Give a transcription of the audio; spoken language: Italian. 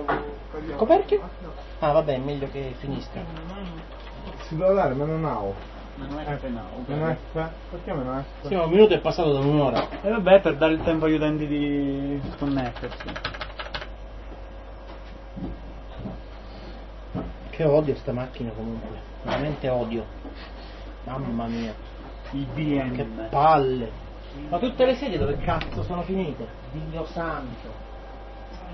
Coperchio? Ah vabbè, è meglio che finisca. Si deve dare meno now. Meno F now. Meno F? Perché meno F? Sì, ma un minuto è passato da un'ora. E vabbè, per dare il tempo agli utenti di sconnettersi. Che odio sta macchina comunque. Veramente odio. Mamma mia. Il BM. Che palle. Ma tutte le sedie dove cazzo sono finite? Dio santo.